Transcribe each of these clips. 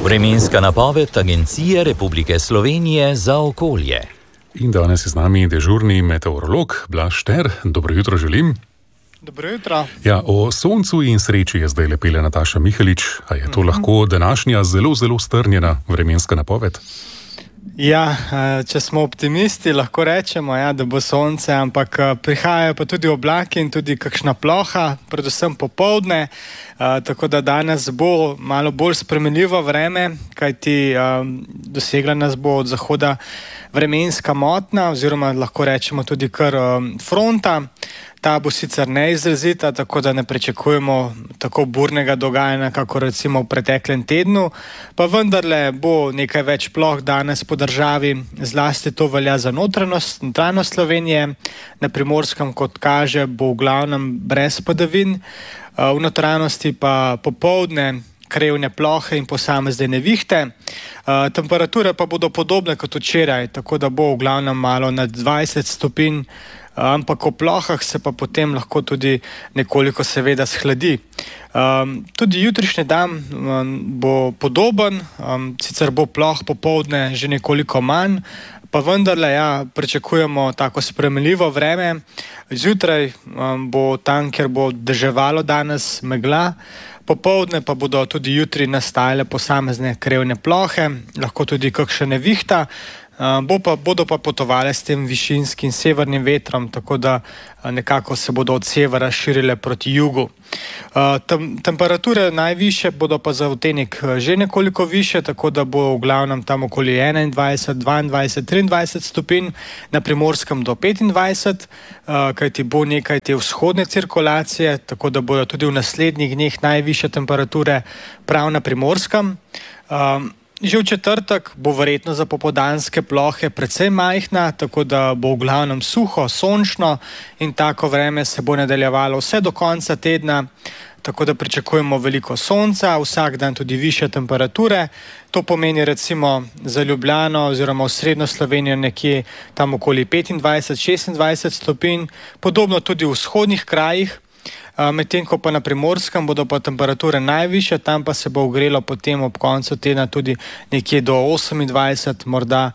Vremenska napoved Agencije Republike Slovenije za okolje. In danes je z nami dežurni meteorolog Blaž Šter. Dobro jutro želim. Dobro jutro. Ja, o soncu in sreči je zdaj lepela Nataša Mihelič. A je to lahko današnja zelo strnjena vremenska napoved? Ja, če smo optimisti, lahko rečemo, da bo sonce, ampak prihajajo pa tudi oblaki in tudi kakšna ploha, predvsem popoldne, tako da danes bo malo bolj spremenljivo vreme, kajti dosegla nas bo od zahoda vremenska motnja, oziroma lahko rečemo tudi kar fronta. Ta bo sicer neizrazita, tako da ne pričakujemo tako burnega dogajanja, kako recimo v preteklem tednu, pa vendarle bo nekaj več ploh danes po državi, zlasti to velja za notranjost Slovenije. Na Primorskem, kot kaže, bo v glavnem brez padavin, v notranjosti pa popoldne krevne plohe in posamezne nevihte. Temperature pa bodo podobne kot včeraj, tako da bo v glavnem malo nad 20 stopinj, ampak o plohah se pa potem lahko tudi nekoliko seveda shladi. Tudi jutrišnji dan bo podoben, sicer bo ploh popoldne že nekoliko manj, pa vendarle pričakujemo tako sprejemljivo vreme. Zjutraj bo tam, kjer bo deževalo danes, megla, popoldne pa bodo tudi jutri nastajale posamezne krevne plohe, lahko tudi kakšna nevihta. Bodo pa potovale s tem višinskim severnim vetrom, tako da nekako se bodo od severa širile proti jugu. Temperature najvišje bodo pa za odtenek že nekoliko više, tako da bo v glavnem tam okoli 21, 22, 23 stopinj, na Primorskem do 25, kajti bo nekaj te vzhodne cirkulacije, tako da bodo tudi v naslednjih dneh najvišje temperature prav na Primorskem. Že v četrtek bo verjetno za popoldanske plohe precej majhna, tako da bo v glavnem suho, sončno in tako vreme se bo nadaljevalo vse do konca tedna, tako da pričakujemo veliko sonca, vsak dan tudi više temperature. To pomeni recimo za Ljubljano oziroma v srednjo Slovenijo nekje tam okoli 25-26 stopinj, podobno tudi v vzhodnih krajih. Medtem ko pa na Primorskem bodo pa temperature najvišje, tam pa se bo ogrelo potem ob koncu tedna tudi nekje do 28, morda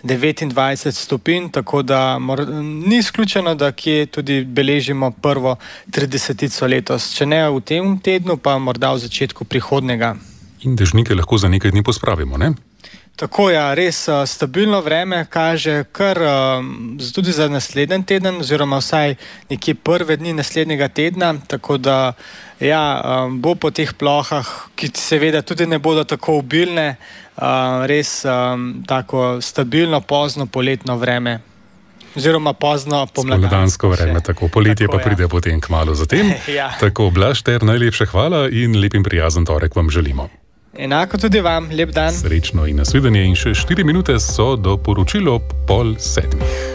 29 stopinj, tako da ni izključeno, da kje tudi beležimo prvo 30 letos. Če ne v tem tednu, pa morda v začetku prihodnega. In dežnike lahko za nekaj dni pospravimo, ne? Tako res stabilno vreme kaže kar tudi za naslednji teden, oziroma vsaj nekje prve dni naslednjega tedna, tako da bo po teh plohah, ki seveda tudi ne bodo tako obilne, res tako stabilno pozno poletno vreme. Oziroma pozno pomladansko vreme, tako poletje tako, pa pride potem kmalu zatem. Tako, Blaž Šter, najlepša hvala in lep in prijazen torek vam želimo. Enako tudi vam, lep dan. Srečno in nasvidenje, in še 4 minute so do poročila ob 6:30.